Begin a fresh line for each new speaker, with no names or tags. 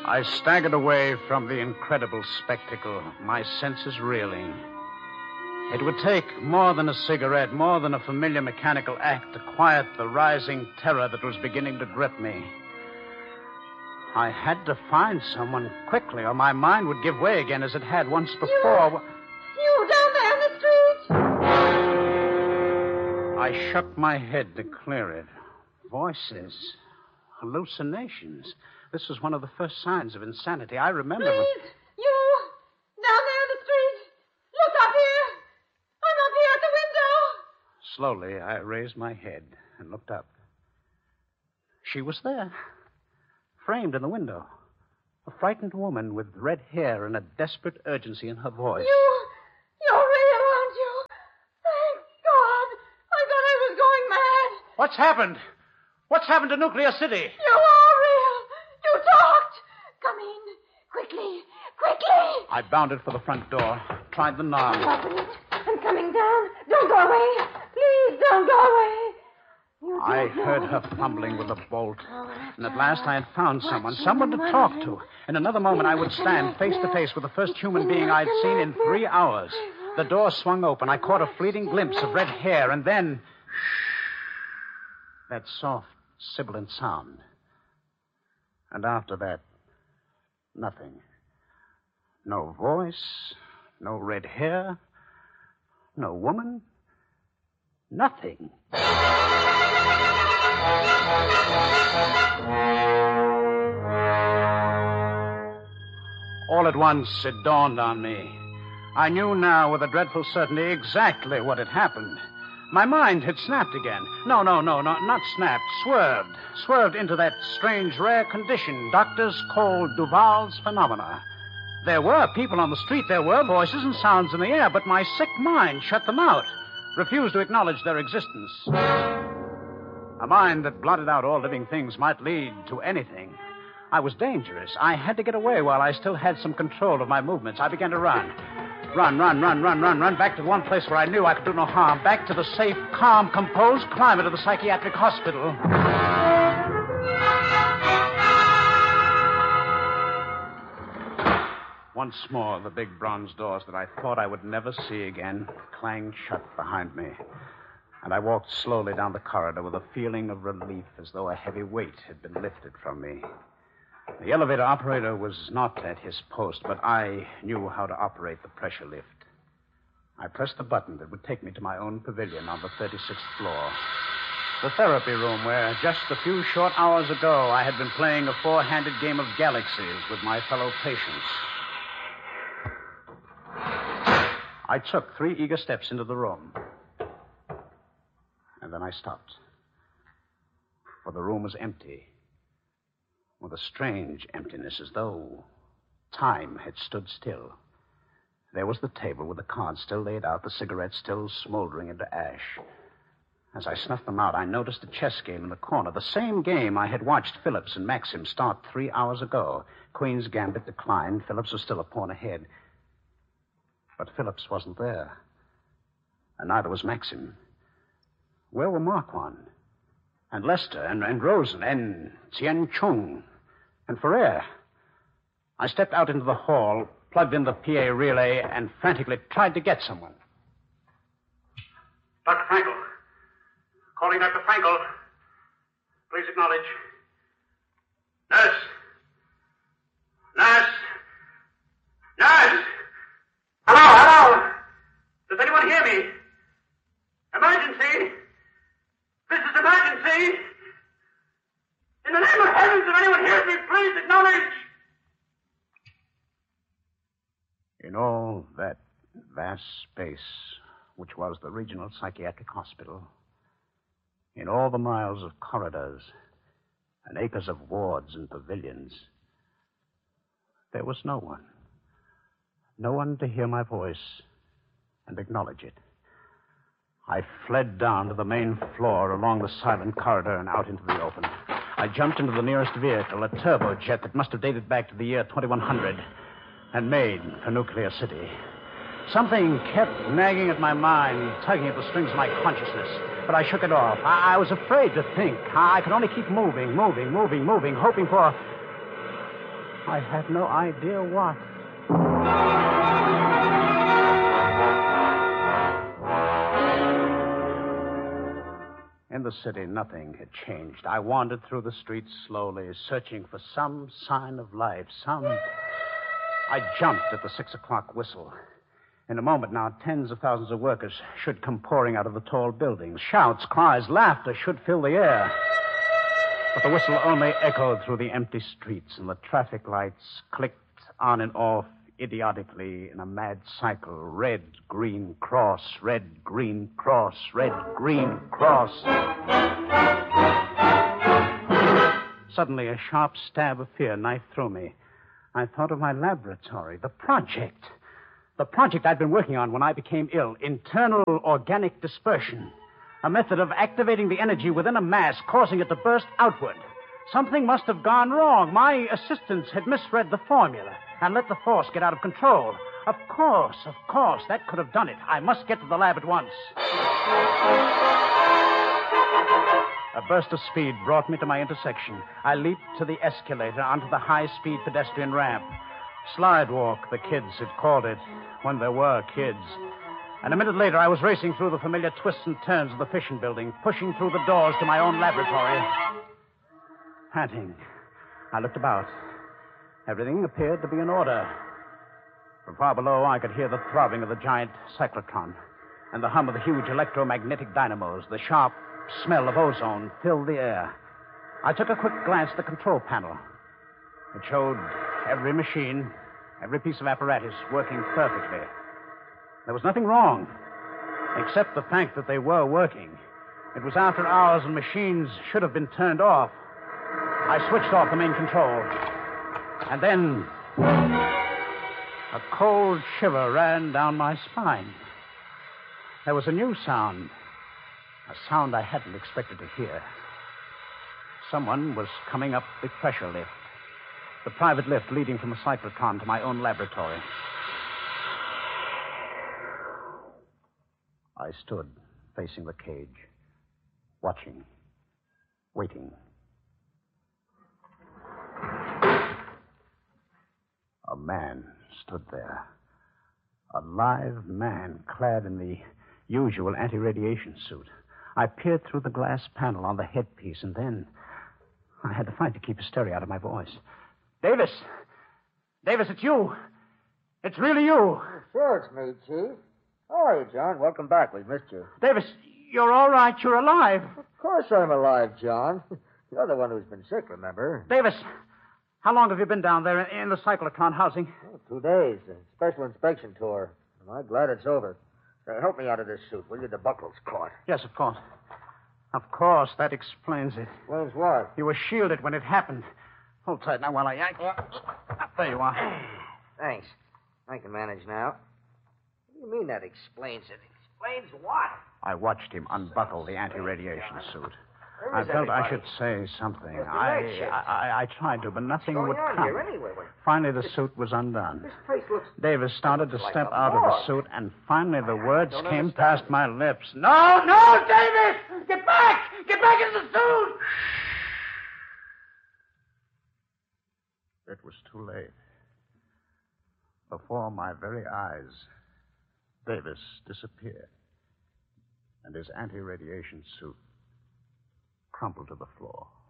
I staggered away from the incredible spectacle, my senses reeling. It would take more than a cigarette, more than a familiar mechanical act to quiet the rising terror that was beginning to grip me. I had to find someone quickly, or my mind would give way again as it had once before.
You down there in the street?
I shook my head to clear it. Voices. Hallucinations. This was one of the first signs of insanity. I remember...
Please, you, down there in the street, look up here. I'm up here at the window.
Slowly, I raised my head and looked up. She was there, framed in the window. A frightened woman with red hair and a desperate urgency in her voice.
You're real, aren't you? Thank God. I thought I was going mad.
What's happened? What's happened to Nuclear City?
You are real. You talked. Come in. Quickly. Quickly.
I bounded for the front door, tried the knob.
I'm opening it. I'm coming down. Don't go away. Please don't go away.
I heard her fumbling with the bolt. And at last I had found someone to talk to. In another moment, I would stand face to face with the first human being I'd seen in 3 hours. The door swung open. I caught a fleeting glimpse of red hair, and then... that soft, sibilant sound. And after that, nothing. No voice, no red hair, no woman, nothing. All at once, it dawned on me. I knew now with a dreadful certainty exactly what had happened. My mind had snapped again. No, not snapped. Swerved into that strange, rare condition doctors call Duval's phenomena. There were people on the street, there were voices and sounds in the air, but my sick mind shut them out, refused to acknowledge their existence. A mind that blotted out all living things might lead to anything. I was dangerous. I had to get away while I still had some control of my movements. I began to run. Run, back to the one place where I knew I could do no harm. Back to the safe, calm, composed climate of the psychiatric hospital. Once more, the big bronze doors that I thought I would never see again clanged shut behind me. And I walked slowly down the corridor with a feeling of relief as though a heavy weight had been lifted from me. The elevator operator was not at his post, but I knew how to operate the pressure lift. I pressed the button that would take me to my own pavilion on the 36th floor. The therapy room where just a few short hours ago I had been playing a four-handed game of galaxies with my fellow patients. I took 3 eager steps into the room. And then I stopped. For the room was empty. With a strange emptiness, as though time had stood still. There was the table with the cards still laid out, the cigarettes still smoldering into ash. As I snuffed them out, I noticed a chess game in the corner, the same game I had watched Phillips and Maxim start 3 hours ago. Queen's gambit declined. Phillips was still a pawn ahead. But Phillips wasn't there. And neither was Maxim. Where were Marquand? And Lester, and Rosen, and Tien Chung, and Ferrer? I stepped out into the hall, plugged in the PA relay, and frantically tried to get someone.
Dr. Frankel. Calling Dr. Frankel. Please acknowledge. Nurse. Hello. Does anyone hear me? Emergency. This is emergency. In the name of heavens, if anyone hears me, please acknowledge.
In all that vast space, which was the regional psychiatric hospital, in all the miles of corridors and acres of wards and pavilions, there was no one. No one to hear my voice and acknowledge it. I fled down to the main floor, along the silent corridor, and out into the open. I jumped into the nearest vehicle, a turbojet that must have dated back to the year 2100, and made for Nuclear City. Something kept nagging at my mind, tugging at the strings of my consciousness, but I shook it off. I was afraid to think. I could only keep moving, hoping for... I had no idea what. In the city, nothing had changed. I wandered through the streets slowly, searching for some sign of life, I jumped at the 6 o'clock whistle. In a moment now, tens of thousands of workers should come pouring out of the tall buildings. Shouts, cries, laughter should fill the air. But the whistle only echoed through the empty streets, and the traffic lights clicked on and off idiotically in a mad cycle. Red, green, cross, red, green, cross, red, green, cross. Suddenly, a sharp stab of fear knifed through me. I thought of my laboratory, the project I'd been working on when I became ill. Internal organic dispersion. A method of activating the energy within a mass, causing it to burst outward. Something must have gone wrong. My assistants had misread the formula and let the force get out of control. Of course, that could have done it. I must get to the lab at once. A burst of speed brought me to my intersection. I leaped to the escalator onto the high-speed pedestrian ramp. Slide walk, the kids had called it, when there were kids. And a minute later, I was racing through the familiar twists and turns of the fission building, pushing through the doors to my own laboratory. Panting, I looked about. Everything appeared to be in order. From far below, I could hear the throbbing of the giant cyclotron and the hum of the huge electromagnetic dynamos. The sharp smell of ozone filled the air. I took a quick glance at the control panel. It showed every machine, every piece of apparatus working perfectly. There was nothing wrong, except the fact that they were working. It was after hours and machines should have been turned off. I switched off the main control. And then a cold shiver ran down my spine. There was a new sound, a sound I hadn't expected to hear. Someone was coming up the pressure lift, the private lift leading from the cyclotron to my own laboratory. I stood facing the cage, watching, waiting. A man stood there. A live man clad in the usual anti-radiation suit. I peered through the glass panel on the headpiece, and then I had to fight to keep hysteria out of my voice. Davis! Davis, it's you! It's really you!
Sure, it's me, Chief. How are you, John? Welcome back. We've missed you.
Davis, you're all right. You're alive.
Of course I'm alive, John. You're the one who's been sick, remember?
Davis, how long have you been down there in the cyclotron housing?
2 days. A special inspection tour. I'm glad it's over. Help me out of this suit, will you? The buckle's caught.
Yes, of course. Of course, that explains it.
Explains what?
You were shielded when it happened. Hold tight now while I yank. There you are.
Thanks. I can manage now. What do you mean that explains it? Explains what?
I watched him unbuckle the anti-radiation suit. I felt I should say something. I tried to, but nothing would come.
Here anyway?
Finally, the suit was undone.
This place looks...
Davis started to step out of the suit, and finally the words came
understand.
past my lips. No, Davis! Get back! Get back in the suit! It was too late. Before my very eyes, Davis disappeared, and his anti-radiation suit crumpled to the floor.